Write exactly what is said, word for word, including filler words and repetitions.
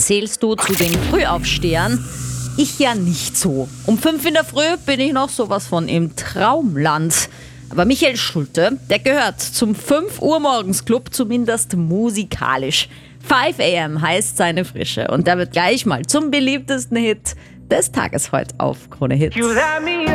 Zählst du zu den Frühaufstehern? Ich ja nicht so. Um fünf in der Früh bin ich noch sowas von im Traumland. Aber Michael Schulte, der gehört zum fünf Uhr morgens Club, zumindest musikalisch. fünf a m heißt seine Frische und der wird gleich mal zum beliebtesten Hit des Tages heute auf Krone Hits.